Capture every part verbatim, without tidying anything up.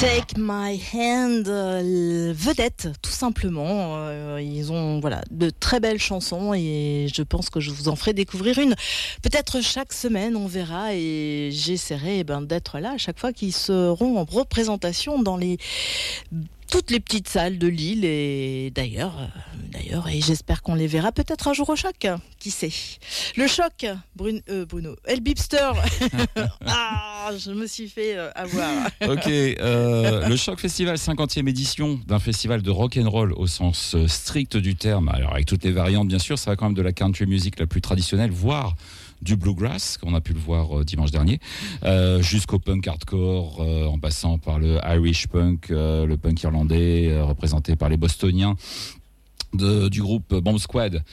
Take My Hand, euh, vedette, tout simplement. Euh, ils ont voilà de très belles chansons et je pense que je vous en ferai découvrir une. Peut-être chaque semaine, on verra et j'essaierai eh ben, d'être là à chaque fois qu'ils seront en représentation dans les toutes les petites salles de Lille et d'ailleurs, euh, d'ailleurs, et j'espère qu'on les verra peut-être un jour au Choc, qui sait. Le Choc, Bruno, euh, Bruno, El Bipster. Ah, je me suis fait euh, avoir. Ok, euh, le Choc Festival, cinquantième édition d'un festival de rock and roll au sens euh, strict du terme. Alors avec toutes les variantes, bien sûr, ça va quand même de la country music la plus traditionnelle, voire du bluegrass, qu'on a pu le voir euh, dimanche dernier, euh, jusqu'au punk hardcore, euh, en passant par le Irish punk, euh, le punk irlandais, euh, représenté par les Bostoniens de, du groupe Bomb Squad,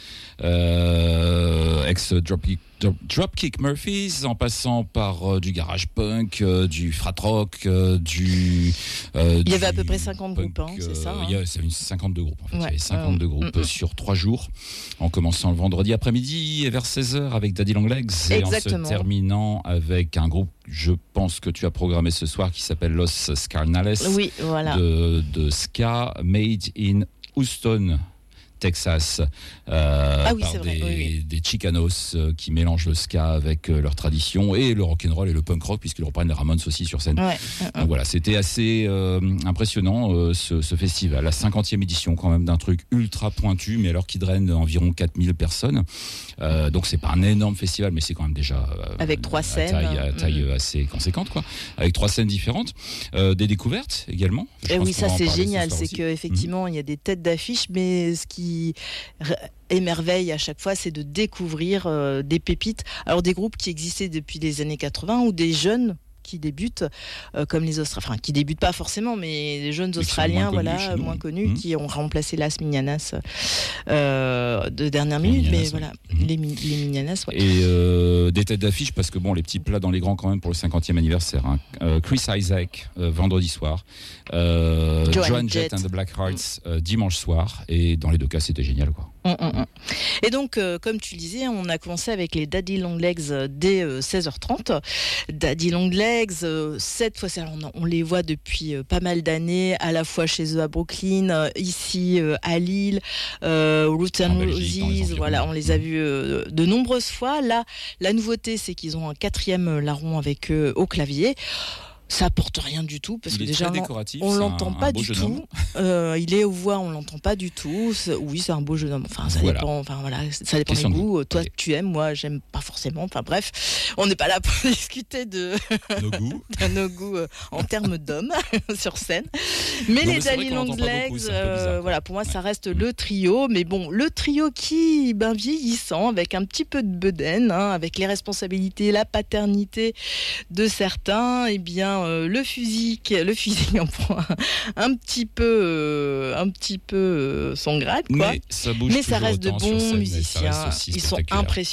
euh, ex Dropkick, Dropkick Murphys, en passant par euh, du garage punk, euh, du frat rock, euh, du... Euh, il y avait à du peu près cinquante punk, groupes, hein, c'est ça hein. Il y a c'est une cinquante-deux groupes, en fait. Ouais. Il y avait cinquante-deux euh, groupes mm, mm. sur trois jours, en commençant le vendredi après-midi et vers seize heures avec Daddy Long Legs, et Exactement. en se terminant avec un groupe, je pense que tu as programmé ce soir, qui s'appelle Los Scarnales, oui, voilà. de, de ska made in Houston, Texas, euh, ah oui, par c'est des, vrai, oui, oui. des Chicanos euh, qui mélangent le ska avec euh, leur tradition et le rock'n'roll et le punk rock, puisqu'ils reprennent les Ramones aussi sur scène. Ouais. Donc voilà, c'était assez euh, impressionnant euh, ce, ce festival, la cinquantième édition quand même d'un truc ultra pointu, mais alors qui draine environ quatre mille personnes. Euh, donc c'est pas un énorme festival, mais c'est quand même déjà euh, avec trois scènes, à taille, à taille mmh. assez conséquente, quoi, avec trois scènes différentes, euh, des découvertes également. Je et oui, ça c'est génial, c'est que effectivement il mmh. y a des têtes d'affiche, mais ce qui émerveille à chaque fois, c'est de découvrir euh, des pépites. Alors des groupes qui existaient depuis les années quatre-vingts ou des jeunes qui débutent, euh, comme les Australiens, enfin qui débutent pas forcément, mais les jeunes Australiens, moins voilà, connus, moins connus, mmh. qui ont remplacé Las Miñanas euh, de dernière minute, Miñanas, mais voilà, mmh. les, les Miñanas. Ouais. Et euh, des têtes d'affiche, parce que bon, les petits plats dans les grands quand même pour le cinquantième anniversaire. Hein. Euh, Chris Isaak, euh, vendredi soir, euh, Joan Jett and the Blackhearts, mmh. euh, dimanche soir, et dans les deux cas, c'était génial, quoi. Mmh, mmh. Et donc, euh, comme tu le disais, on a commencé avec les Daddy Long Legs dès euh, seize heures trente. Daddy Long Legs, euh, cette fois, on, on les voit depuis euh, pas mal d'années, à la fois chez eux à Brooklyn, euh, ici euh, à Lille, euh, Roots and Roses, voilà, on les a vus euh, de nombreuses fois. Là, la nouveauté, c'est qu'ils ont un quatrième larron avec eux au clavier. Ça apporte rien du tout parce il que est déjà on, on l'entend un, pas un du tout. Euh, il est aux voix, on l'entend pas du tout. C'est, oui, c'est un beau jeune homme. Enfin, ça voilà. dépend. Enfin voilà, ça dépend des goûts. Toi, okay. tu aimes, moi, j'aime pas forcément. Enfin bref, on n'est pas là pour discuter de nos goûts, de nos goûts euh, en termes d'hommes sur scène. Mais non, les Daddy Long Legs, beaucoup, euh, bizarre, voilà, pour moi, ouais. ça reste mmh. le trio. Mais bon, le trio qui, ben vieillissant, avec un petit peu de bedaine, hein, avec les responsabilités, la paternité de certains, et eh bien. Euh, le physique, le physique en prend un, un petit peu, euh, un petit peu euh, son grade, quoi. Mais ça, bouge mais ça reste de bons scène, musiciens. Ils sont impressionnants.